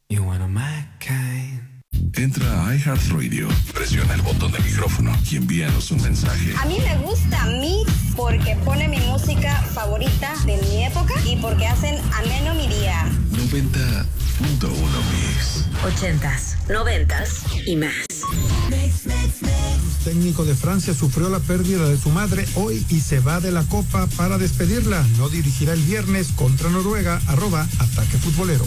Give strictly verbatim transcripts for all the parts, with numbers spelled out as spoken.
You wanna my kind. Entra a iHeartRadio, presiona el botón de micrófono y envíanos un mensaje. A mí me gusta Mix porque pone mi música favorita de mi época y porque hacen ameno mi día. noventa punto uno Mix. Ochentas, noventas y más. El técnico de Francia sufrió la pérdida de su madre hoy y se va de la Copa para despedirla. No dirigirá el viernes contra Noruega. Arroba Ataque Futbolero.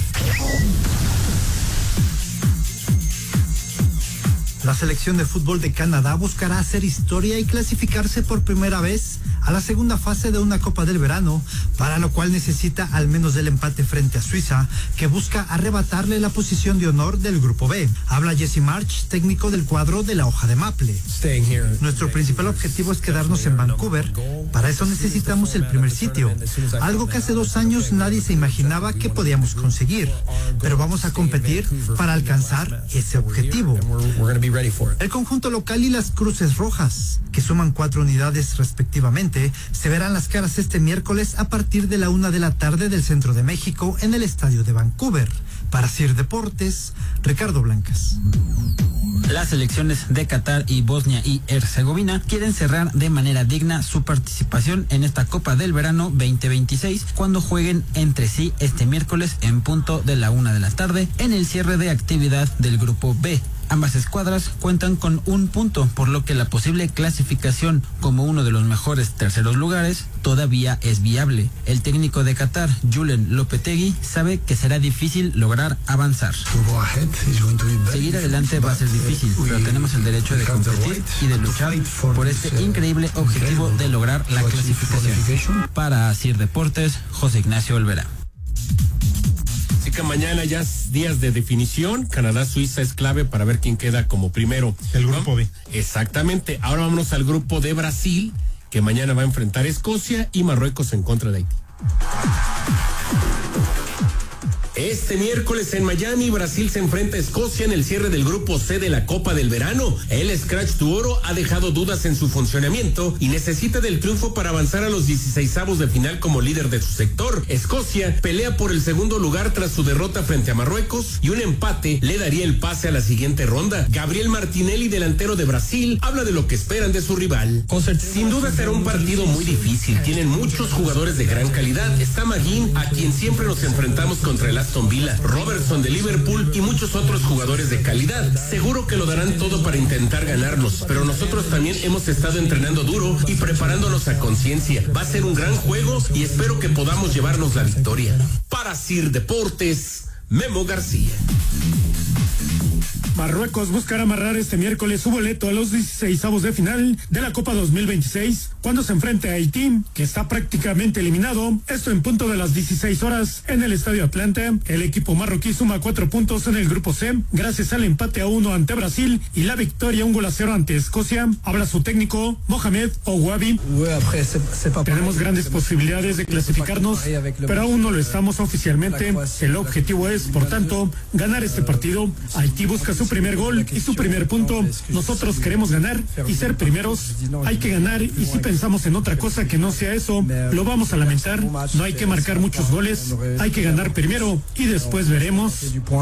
La selección de fútbol de Canadá buscará hacer historia y clasificarse por primera vez a la segunda fase de una Copa del Verano, para lo cual necesita al menos el empate frente a Suiza, que busca arrebatarle la posición de honor del Grupo B. Habla Jesse March, técnico del cuadro de la hoja de Maple. Nuestro principal objetivo es quedarnos en Vancouver. Para eso necesitamos el primer sitio, algo que hace dos años nadie se imaginaba que podíamos conseguir, pero vamos a competir para alcanzar ese objetivo. El conjunto local y las Cruces Rojas, que suman cuatro unidades respectivamente, se verán las caras este miércoles a partir de la una de la tarde del centro de México en el estadio de Vancouver. Para Sir Deportes, Ricardo Blancas. Las selecciones de Qatar y Bosnia y Herzegovina quieren cerrar de manera digna su participación en esta Copa del Verano veinte veintiséis cuando jueguen entre sí este miércoles en punto de la una de la tarde en el cierre de actividad del Grupo B. Ambas escuadras cuentan con un punto, por lo que la posible clasificación como uno de los mejores terceros lugares todavía es viable. El técnico de Qatar, Julen Lopetegui, sabe que será difícil lograr avanzar. Seguir adelante va a ser difícil, pero tenemos el derecho de competir y de luchar por este increíble objetivo de lograr la clasificación. Para Sir Deportes, José Ignacio Olvera. Así que mañana ya es días de definición. Canadá-Suiza es clave para ver quién queda como primero. El grupo B. Exactamente. Ahora vámonos al grupo de Brasil, que mañana va a enfrentar Escocia y Marruecos en contra de Haití. Este miércoles en Miami, Brasil se enfrenta a Escocia en el cierre del Grupo C de la Copa del Verano. El Scratch du Oro ha dejado dudas en su funcionamiento y necesita del triunfo para avanzar a los dieciseisavos de final como líder de su sector. Escocia pelea por el segundo lugar tras su derrota frente a Marruecos y un empate le daría el pase a la siguiente ronda. Gabriel Martinelli, delantero de Brasil, habla de lo que esperan de su rival. Sin duda será un partido muy difícil. Tienen muchos jugadores de gran calidad. Está Maguín, a quien siempre nos enfrentamos contra el Aston Villa, Robertson de Liverpool y muchos otros jugadores de calidad. Seguro que lo darán todo para intentar ganarnos, pero nosotros también hemos estado entrenando duro y preparándonos a conciencia. Va a ser un gran juego y espero que podamos llevarnos la victoria. Para Sir Deportes, Memo García. Marruecos buscará amarrar este miércoles su boleto a los dieciseisavos de final de la Copa dos mil veintiséis cuando se enfrente a Haití, que está prácticamente eliminado. Esto en punto de las dieciséis horas en el Estadio Atlante. El equipo marroquí suma cuatro puntos en el Grupo C gracias al empate a uno ante Brasil y la victoria un gol a cero ante Escocia. Habla su técnico Mohamed Ouabi. Tenemos grandes posibilidades de clasificarnos, pero aún no lo estamos oficialmente. El objetivo es, por tanto, ganar este partido. Haití busca su primer gol y su primer punto. Nosotros queremos ganar y ser primeros. Hay que ganar, y si pensamos en otra cosa que no sea eso, lo vamos a lamentar. No hay que marcar muchos goles, hay que ganar primero y después veremos.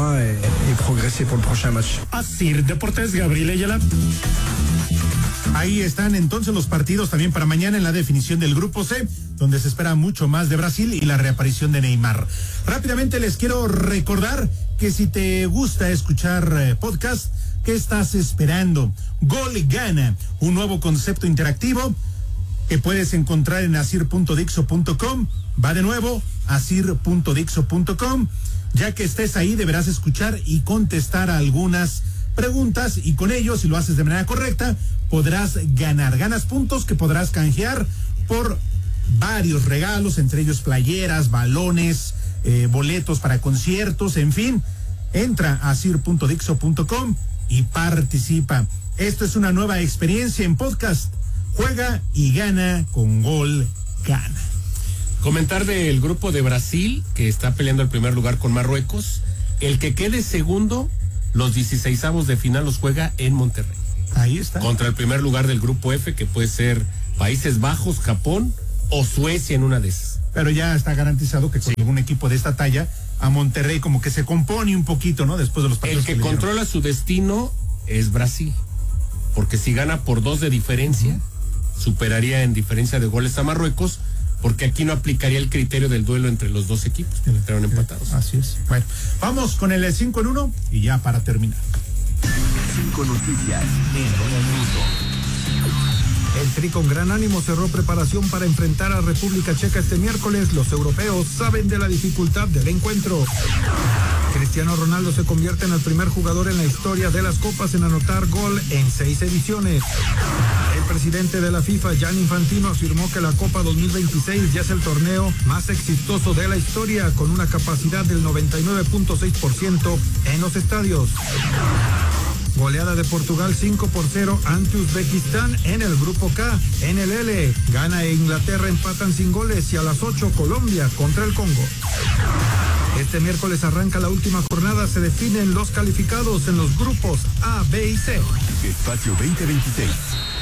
Así, Deportes, Gabriel Ayala. Ahí están entonces los partidos también para mañana en la definición del Grupo C, donde se espera mucho más de Brasil y la reaparición de Neymar. Rápidamente les quiero recordar que si te gusta escuchar eh, podcast, ¿qué estás esperando? Gol Gana, un nuevo concepto interactivo que puedes encontrar en asir punto dixo punto com. Va de nuevo, asir punto dixo punto com. Ya que estés ahí, deberás escuchar y contestar a algunas preguntas, y con ello, si lo haces de manera correcta, podrás ganar. Ganas puntos que podrás canjear por varios regalos, entre ellos playeras, balones, eh, boletos para conciertos, en fin. Entra a asir punto dixo punto com y participa. Esto es una nueva experiencia en podcast. Juega y gana con Gol Gana. Comentar del grupo de Brasil, que está peleando el primer lugar con Marruecos. El que quede segundo, los dieciseisavos de final los juega en Monterrey. Ahí está. Contra el primer lugar del grupo F, que puede ser Países Bajos, Japón o Suecia en una de esas. Pero ya está garantizado que con sí. algún equipo de esta talla a Monterrey, como que se compone un poquito, ¿no? Después de los partidos. El que, que controla su destino es Brasil, porque si gana por dos de diferencia, uh-huh. superaría en diferencia de goles a Marruecos, porque aquí no aplicaría el criterio del duelo entre los dos equipos, que entraron empatados. Así es. Bueno, vamos con el cinco en uno y ya para terminar. Cinco noticias en un minuto. El Tri con gran ánimo cerró preparación para enfrentar a República Checa este miércoles. Los europeos saben de la dificultad del encuentro. Cristiano Ronaldo se convierte en el primer jugador en la historia de las copas en anotar gol en seis ediciones. El presidente de la FIFA, Gianni Infantino, afirmó que la Copa dos mil veintiséis ya es el torneo más exitoso de la historia, con una capacidad del noventa y nueve punto seis por ciento en los estadios. Goleada de Portugal cinco por cero ante Uzbekistán en el grupo K. En el L, Ghana e Inglaterra empatan sin goles y a las ocho Colombia contra el Congo. Este miércoles arranca la última jornada, se definen los calificados en los grupos A, B y C. Espacio veinte veintiséis.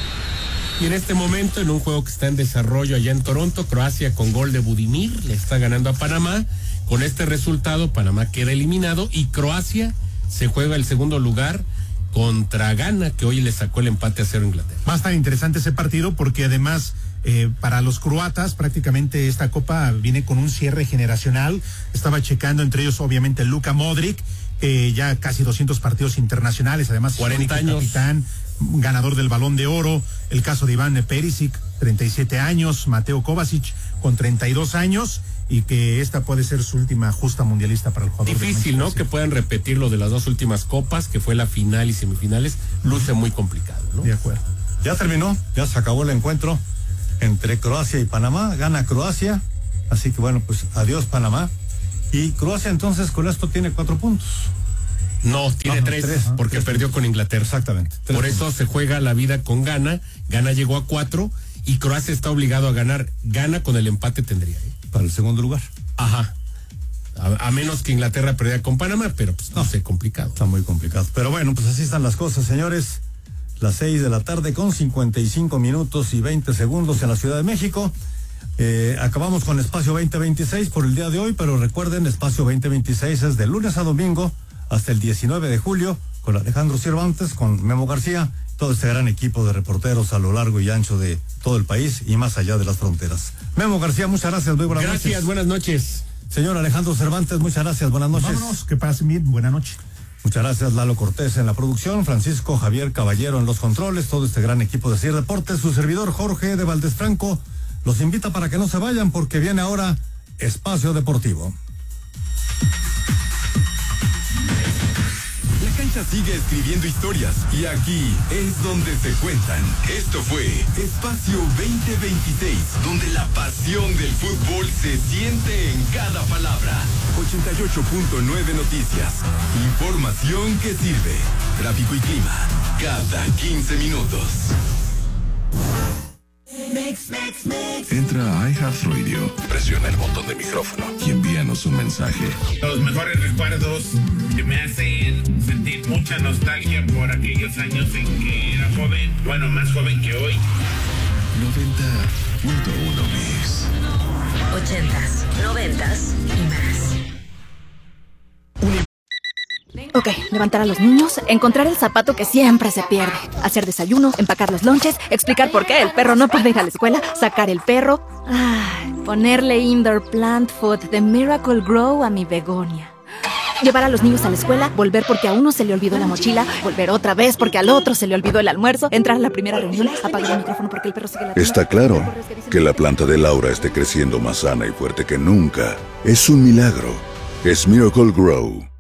Y en este momento, en un juego que está en desarrollo allá en Toronto, Croacia con gol de Budimir le está ganando a Panamá. Con este resultado, Panamá queda eliminado y Croacia se juega el segundo lugar contra Ghana, que hoy le sacó el empate a cero a Inglaterra. Va a estar interesante ese partido porque además eh, para los croatas prácticamente esta copa viene con un cierre generacional. Estaba checando entre ellos obviamente Luka Modric, eh, ya casi doscientos partidos internacionales, además cuarenta años, capitán, ganador del Balón de Oro. El caso de Iván Perisic, treinta y siete años, Mateo Kovacic con treinta y dos años, y que esta puede ser su última justa mundialista para el jugador. Difícil, ¿no? Que puedan repetir lo de las dos últimas copas, que fue la final y semifinales, luce muy complicado, ¿no? De acuerdo. Ya terminó, ya se acabó el encuentro entre Croacia y Panamá, gana Croacia, así que bueno, pues adiós Panamá, y Croacia entonces con esto tiene cuatro puntos. No, tiene ah, tres, tres, porque tres perdió puntos con Inglaterra. Exactamente. Por puntos. Eso se juega la vida con Ghana, Ghana llegó a cuatro, y Croacia está obligado a ganar, Ghana con el empate tendría, ¿eh? Para el segundo lugar. Ajá. A, a menos que Inglaterra perdiera con Panamá, pero pues no, no sé, complicado. Está muy complicado. Pero bueno, pues así están las cosas, señores. Las seis de la tarde con cincuenta y cinco minutos y veinte segundos en la Ciudad de México. Eh, acabamos con Espacio veinte veintiséis por el día de hoy, pero recuerden, Espacio veinte veintiséis es de lunes a domingo hasta el diecinueve de julio, con Alejandro Cervantes, con Memo García, todo este gran equipo de reporteros a lo largo y ancho de todo el país y más allá de las fronteras. Memo García, muchas gracias, muy buenas gracias, noches. Gracias, buenas noches. Señor Alejandro Cervantes, muchas gracias, buenas noches. Vámonos, que pasen bien, buenas noches. Muchas gracias, Lalo Cortés en la producción, Francisco Javier Caballero en los controles, todo este gran equipo de C I R Deportes, su servidor Jorge de Valdés Franco, los invita para que no se vayan porque viene ahora Espacio Deportivo. Sigue escribiendo historias y aquí es donde se cuentan. Esto fue Espacio veinte veintiséis, donde la pasión del fútbol se siente en cada palabra. ochenta y ocho punto nueve Noticias. Información que sirve. Tráfico y clima cada quince minutos. Mix, mix, mix. Entra a iHeartRadio, presiona el botón de micrófono y envíanos un mensaje. Los mejores recuerdos que me hacen sentir mucha nostalgia por aquellos años en que era joven, bueno, más joven que hoy. noventa punto uno Mix. Ochentas, noventas y más. Ok, levantar a los niños, encontrar el zapato que siempre se pierde, hacer desayuno, empacar los lonches, explicar por qué el perro no puede ir a la escuela, sacar el perro, ah, ponerle indoor plant food de Miracle Grow a mi begonia. Llevar a los niños a la escuela, volver porque a uno se le olvidó la mochila, volver otra vez porque al otro se le olvidó el almuerzo, entrar a la primera reunión, apagar el micrófono porque el perro sigue la... Está claro que la planta de Laura esté creciendo más sana y fuerte que nunca. Es un milagro. Es Miracle Grow.